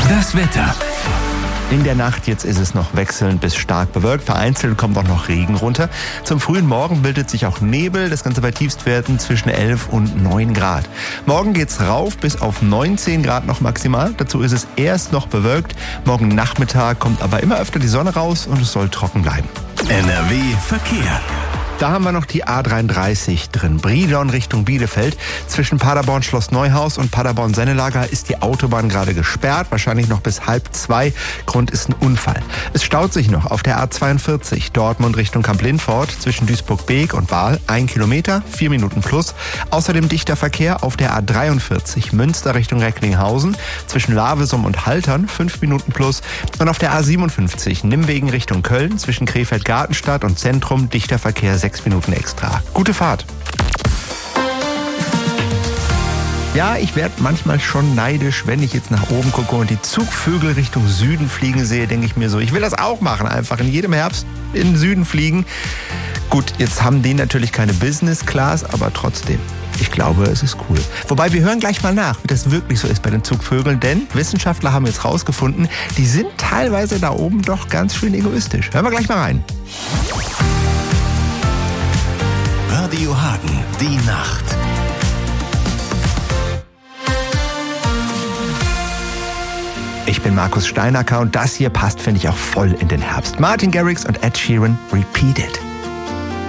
Das Wetter. In der Nacht jetzt ist es noch wechselnd bis stark bewölkt. Vereinzelt kommt auch noch Regen runter. Zum frühen Morgen bildet sich auch Nebel. Das Ganze bei Tiefstwerten zwischen 11 und 9 Grad. Morgen geht's rauf bis auf 19 Grad noch maximal. Dazu ist es erst noch bewölkt. Morgen Nachmittag kommt aber immer öfter die Sonne raus und es soll trocken bleiben. NRW Verkehr. Da haben wir noch die A33 drin. Brilon Richtung Bielefeld. Zwischen Paderborn Schloss Neuhaus und Paderborn Sennelager ist die Autobahn gerade gesperrt. Wahrscheinlich noch bis 1:30. Grund ist ein Unfall. Es staut sich noch auf der A42 Dortmund Richtung Kamp-Lindfort zwischen Duisburg-Beek und Baal. 1 Kilometer, 4 Minuten plus. Außerdem dichter Verkehr auf der A43 Münster Richtung Recklinghausen zwischen Lavesum und Haltern. 5 Minuten plus. Und auf der A57 Nimwegen Richtung Köln zwischen Krefeld-Gartenstadt und Zentrum dichter Verkehr 6 Minuten extra. Gute Fahrt. Ja, ich werde manchmal schon neidisch, wenn ich jetzt nach oben gucke und die Zugvögel Richtung Süden fliegen sehe, denke ich mir so, ich will das auch machen, einfach in jedem Herbst in den Süden fliegen. Gut, jetzt haben die natürlich keine Business Class, aber trotzdem. Ich glaube, es ist cool. Wobei, wir hören gleich mal nach, wie das wirklich so ist bei den Zugvögeln, denn Wissenschaftler haben jetzt rausgefunden, die sind teilweise da oben doch ganz schön egoistisch. Hören wir gleich mal rein. Radio Hagen, die Nacht. Ich bin Markus Steinacker und das hier passt, finde ich, auch voll in den Herbst. Martin Garrix und Ed Sheeran, Repeat It.